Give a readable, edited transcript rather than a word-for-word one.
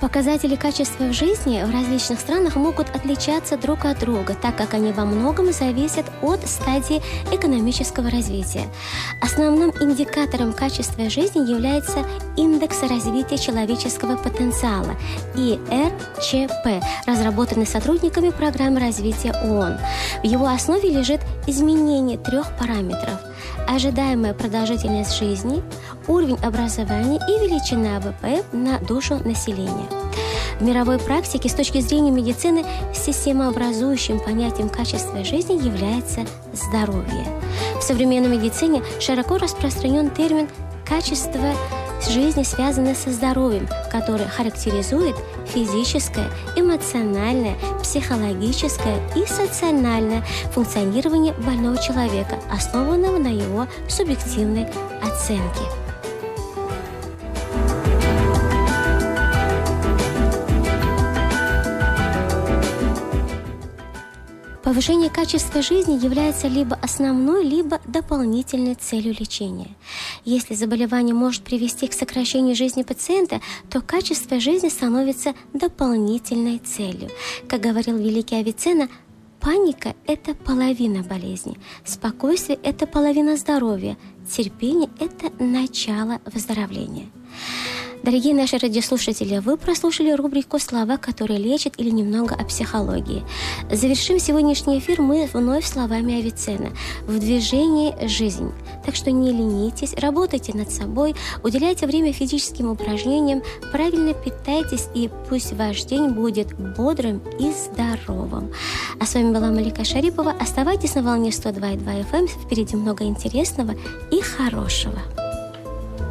Показатели качества в жизни в различных странах могут отличаться друг от друга, так как они во многом зависят от стадии экономического развития. Основным индикатором качества жизни является индекс развития человеческого потенциала ИРЧП, разработанный сотрудниками программы развития ООН. В его основе лежит изменение 3 параметров: ожидаемая продолжительность жизни, уровень образования и величина ВВП на душу населения. В мировой практике с точки зрения медицины системообразующим понятием качества жизни является здоровье. В современной медицине широко распространен термин «качество жизни», связанное со здоровьем, который характеризует физическое, эмоциональное, психологическое и социальное функционирование больного человека, основанного на его субъективной оценке. Повышение качества жизни является либо основной, либо дополнительной целью лечения. Если заболевание может привести к сокращению жизни пациента, то качество жизни становится дополнительной целью. Как говорил великий Авиценна, паника – это половина болезни, спокойствие – это половина здоровья, терпение – это начало выздоровления. Дорогие наши радиослушатели, вы прослушали рубрику «Слова, которые лечат» или немного о психологии. Завершим сегодняшний эфир мы вновь словами Авиценны: «В движении жизнь». Так что не ленитесь, работайте над собой, уделяйте время физическим упражнениям, правильно питайтесь, и пусть ваш день будет бодрым и здоровым. А с вами была Малика Шарипова. Оставайтесь на волне 102,2 FM. Впереди много интересного и хорошего.